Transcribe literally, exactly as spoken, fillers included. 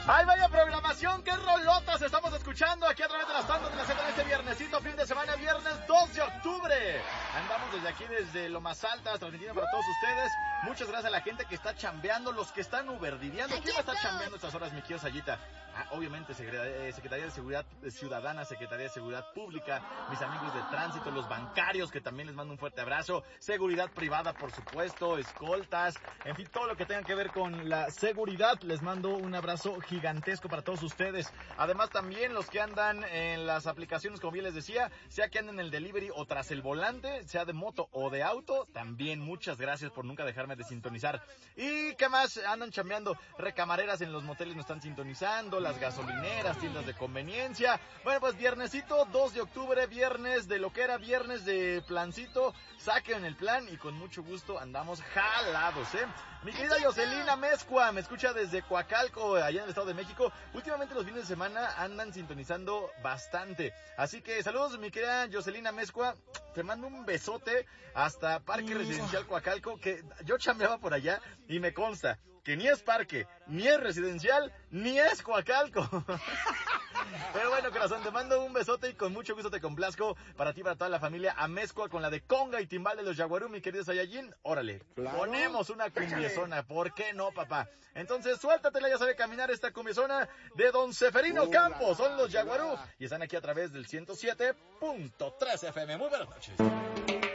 ¡Ay, vaya programación! ¡Qué rolotas estamos escuchando aquí a través de las tandas de la Z en este viernesito, fin de semana, viernes dos de octubre! Andamos desde aquí, desde lo más altas, transmitiendo para todos ustedes. Muchas gracias a la gente que está chambeando, los que están uberdiviando. ¿Quién va a estar chambeando estas horas, mi querido Sayita? Ah, obviamente, Secretaría de Seguridad Ciudadana, Secretaría de Seguridad Pública, mis amigos de tránsito, los bancarios, que también les mando un fuerte abrazo, seguridad privada, por supuesto, escoltas, en fin, todo lo que tenga que ver con la seguridad, les mando un abrazo gigantesco para todos ustedes. Además, también los que andan en las aplicaciones, como bien les decía, sea que anden en el delivery o tras el volante, sea de moto o de auto, también muchas gracias por nunca dejarme de sintonizar. ¿Y qué más? Andan chambeando, recamareras en los moteles nos están sintonizando, las gasolineras, tiendas de conveniencia. Bueno, pues viernesito, dos de octubre, viernes de lo que era, viernes de plancito, saquen el plan y con mucho gusto andamos jalados, ¿eh? Mi querida Yoselina Mezcua, me escucha desde Coacalco, allá en el Estado de México. Últimamente los fines de semana andan sintonizando bastante. Así que saludos, mi querida Yoselina Mezcua. Te mando un besote hasta Parque Residencial Coacalco, que yo chambeaba por allá y me consta que ni es parque, ni es residencial, ni es Coacalco. Pero bueno, corazón, te mando un besote y con mucho gusto te complazco para ti y para toda la familia Amezcua con la de conga y timbal de los Yaguarú, mi querido Saiyajin. Órale, claro. Ponemos una cumbiezona, ¿por qué no, papá? Entonces, suéltatela, ya sabe caminar esta cumbiezona de Don Seferino Campos, son los Yaguarú, y están aquí a través del ciento siete punto tres F M. Muy buenas noches.